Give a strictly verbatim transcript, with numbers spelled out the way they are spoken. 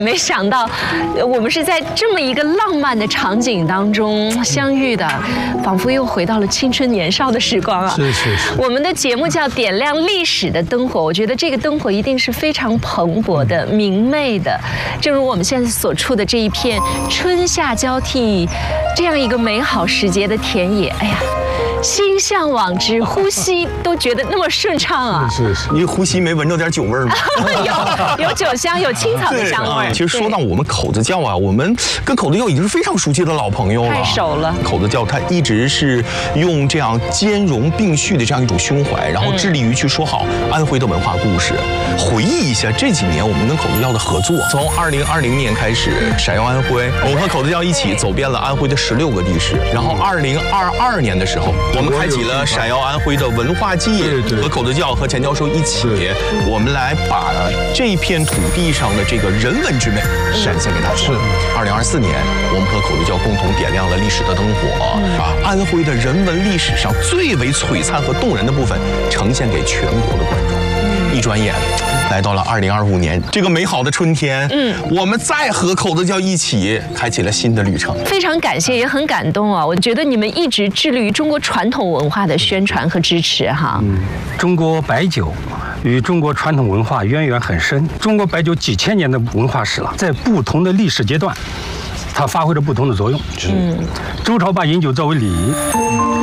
没想到，我们是在这么一个浪漫的场景当中相遇的，仿佛又回到了青春年少的时光啊！ 是是是。 我们的节目叫《点亮历史的灯火》，我觉得这个灯火一定是非常蓬勃的、明媚的。正如我们现在所处的这一片春夏交替这样一个美好时节的田野，哎呀。心向往之，呼吸都觉得那么顺畅啊！ 是是， 你呼吸没闻着点酒味儿吗？ 有有酒香，有青草的香味儿。 其实说到我们口子窖啊，我们跟口子窖已经是非常熟悉的老朋友了， 太熟了。 口子窖它一直是用这样兼容并蓄的这样一种胸怀，然后致力于去说好安徽的文化故事。回忆一下这几年我们跟口子窖的合作，从二零二零年开始，闪耀安徽，我们和口子窖一起走遍了安徽的十六个地市，然后二零二二年的时候。我们开启了闪耀安徽的文化季，和口子窖和钱教授一起，我们来把这一片土地上的这个人文之美展现给大家。是，二零二四年，我们和口子窖共同点亮了历史的灯火，把安徽的人文历史上最为璀璨和动人的部分呈现给全国的观众。一转眼，来到了二零二五年这个美好的春天，嗯，我们再和口子窖一起开启了新的旅程。 非常感谢，也很感动啊！我觉得你们一直致力于中国传统文化的宣传和支持哈。 嗯，中国白酒与中国传统文化渊源很深，中国白酒几千年的文化史了，在不同的历史阶段，它发挥着不同的作用。嗯，周朝把饮酒作为礼仪。